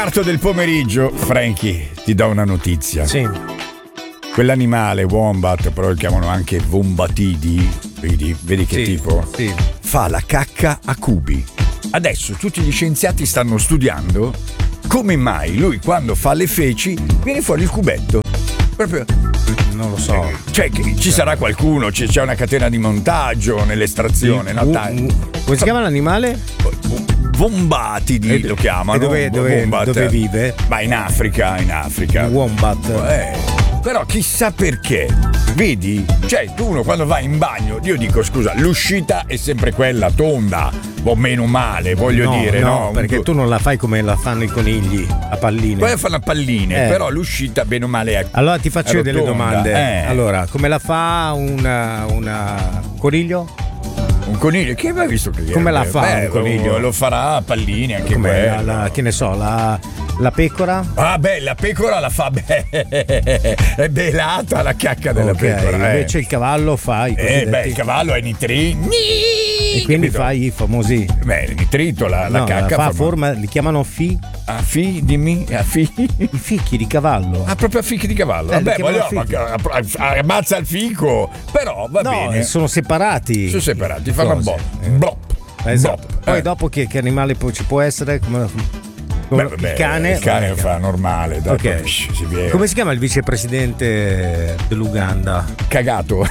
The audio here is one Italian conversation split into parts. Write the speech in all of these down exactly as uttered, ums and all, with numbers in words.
Quarto del pomeriggio, Frankie, ti do una notizia. Sì. Quell'animale, wombat, però lo chiamano anche wombatidi, vedi, vedi che Sì, tipo? sì. Fa la cacca a cubi. Adesso tutti gli scienziati stanno studiando come mai lui quando fa le feci viene fuori il cubetto. Proprio. Non lo so. Cioè, che ci sarà qualcuno, c'è, c'è una catena di montaggio nell'estrazione, no? Uh, Dai. uh, come si chiama l'animale? Wombatidi E- lo chiamano. e dove- dove- Wombat. dove vive? Ma in Africa, in Africa. Wombat. Eh, però chissà perché. Vedi? Cioè, tu uno quando va in bagno, io dico scusa, l'uscita è sempre quella tonda, o meno male, voglio no, dire, no? no, perché tu non la fai come la fanno i conigli a palline. Poi fanno a palline, Eh. però l'uscita bene o male è. Allora ti faccio io delle rotonda, domande. eh. Allora, come la fa una, una coniglio? Un coniglio, che hai visto che Come la fa Beh, un coniglio? Lo farà a palline anche Come quello. la, la- che ne so, la, la pecora? Ah beh, la pecora la fa beh, è belata la cacca della Ok, pecora. eh. invece il cavallo fa i Eh cosiddetti... beh, il cavallo è nitrini. E quindi Capito? fa i famosi... Beh, il nitrito, la, la no, cacca fa a fa forma, li chiamano fi, a fi, dimmi, a fi. i fichi di cavallo. Ah, proprio a fichi di cavallo. Eh, li Vabbè, chiamano voglio, fichi. ma, ma- ammazza il fico. Però va no, bene. sono separati. Sono separati, fanno Cose. bop. Eh. Blop. Esatto. Blop. Poi Eh. dopo che, che animale poi ci può essere? Come, come Beh, vabbè, il cane? Il cane Vabbè, fa normale. Dai, Ok. poi, psh, si viene. Come si chiama il vicepresidente dell'Uganda? Cagato.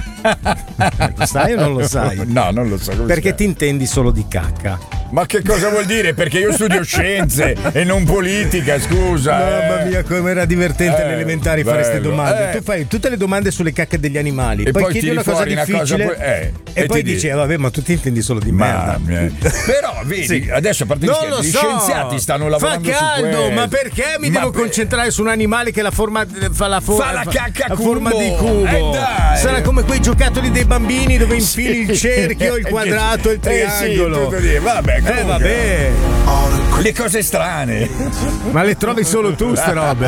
Lo sai o non lo sai? No, non lo so. Come si Perché chiama? ti intendi solo di cacca. Ma che cosa vuol dire? Perché io studio scienze e non politica, scusa. eh. Mamma mia, come era divertente Eh, alle elementari fare queste bello. domande. Eh. Tu fai tutte le domande sulle cacche degli animali, E poi, poi chiedi tiri una cosa fuori una cosa, difficile poi- eh, e, e poi ti dici, dici- eh, vabbè, ma tu ti intendi solo di merda. Mamma mia. Però vedi, Sì. adesso a parte gli Non scherzi, lo gli so. scienziati stanno lavorando fa su caldo, questo. ma perché mi Ma devo per- concentrare su un animale che la forma fa la, for- Fa la cacca a cubo. forma di cubo? Eh, dai. Sarà come quei giocattoli dei bambini dove infili il cerchio, il Eh, quadrato, il eh, sì, triangolo. tutto lì. Vabbè, Eh comunque. vabbè, Le cose strane. ma le trovi solo tu ste robe.